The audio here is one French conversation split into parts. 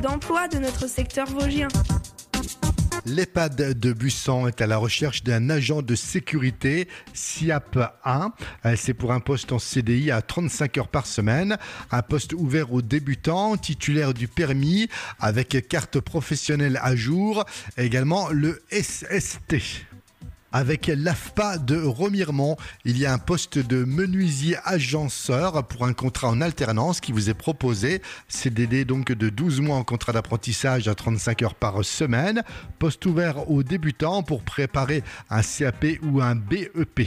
d'emploi de notre secteur vosgien. L'EHPAD de Bussan est à la recherche d'un agent de sécurité SIAP 1. C'est pour un poste en CDI à 35 heures par semaine. Un poste ouvert aux débutants, titulaire du permis, avec carte professionnelle à jour, également le SST. Avec l'AFPA de Remiremont, il y a un poste de menuisier agenceur pour un contrat en alternance qui vous est proposé. CDD donc de 12 mois en contrat d'apprentissage à 35 heures par semaine. Poste ouvert aux débutants pour préparer un CAP ou un BEP.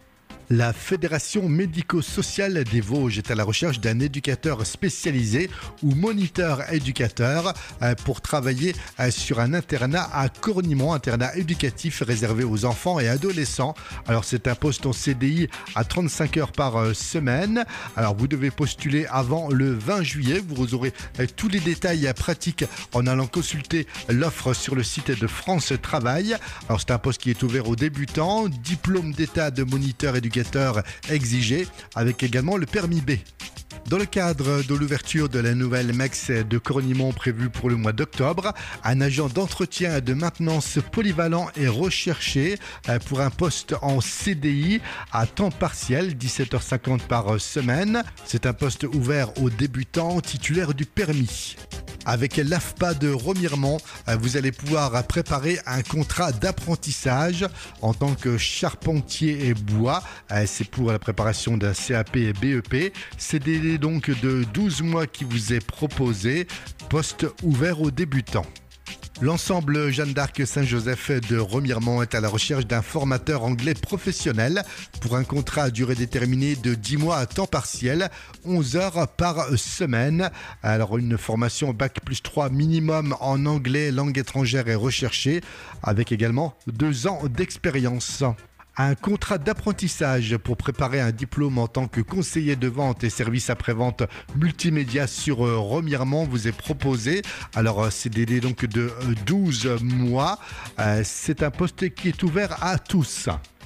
La Fédération médico-sociale des Vosges est à la recherche d'un éducateur spécialisé ou moniteur éducateur pour travailler sur un internat à Cornimont, internat éducatif réservé aux enfants et adolescents. Alors c'est un poste en CDI à 35 heures par semaine. Alors vous devez postuler avant le 20 juillet. Vous aurez tous les détails pratiques en allant consulter l'offre sur le site de France Travail. Alors c'est un poste qui est ouvert aux débutants, diplôme d'état de moniteur éducateur exigé, avec également le permis B. Dans le cadre de l'ouverture de la nouvelle MEX de Cornimont prévue pour le mois d'octobre, un agent d'entretien et de maintenance polyvalent est recherché pour un poste en CDI à temps partiel, 17h50 par semaine. C'est un poste ouvert aux débutants titulaires du permis. Avec l'AFPA de Remiremont, vous allez pouvoir préparer un contrat d'apprentissage en tant que charpentier et bois. C'est pour la préparation d'un CAP et BEP. CDD donc de 12 mois qui vous est proposé. Poste ouvert aux débutants. L'ensemble Jeanne d'Arc Saint-Joseph de Remiremont est à la recherche d'un formateur anglais professionnel pour un contrat à durée déterminée de 10 mois à temps partiel, 11 heures par semaine. Alors une formation Bac+3 minimum en anglais, langue étrangère est recherchée, avec également 2 ans d'expérience. Un contrat d'apprentissage pour préparer un diplôme en tant que conseiller de vente et service après-vente multimédia sur Remiremont vous est proposé. Alors CDD donc de 12 mois. C'est un poste qui est ouvert à tous.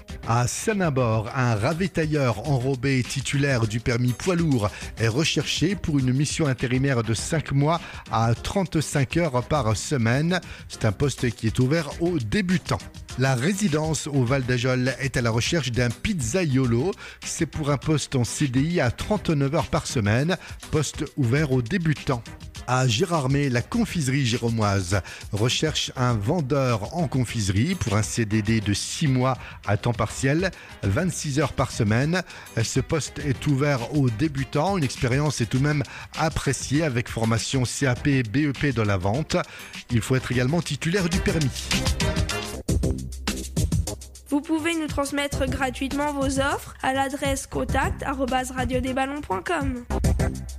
À Saint-Nabord, un ravitailleur enrobé titulaire du permis poids lourd est recherché pour une mission intérimaire de 5 mois à 35 heures par semaine. C'est un poste qui est ouvert aux débutants. La résidence au Val d'Ajol est à la recherche d'un pizzaiolo. C'est pour un poste en CDI à 39 heures par semaine. Poste ouvert aux débutants. À Gérardmer, la confiserie géromoise recherche un vendeur en confiserie pour un CDD de 6 mois à temps partiel, 26 heures par semaine. Ce poste est ouvert aux débutants. Une expérience est tout de même appréciée avec formation CAP et BEP dans la vente. Il faut être également titulaire du permis. Vous pouvez nous transmettre gratuitement vos offres à l'adresse contact@radiodesballons.com.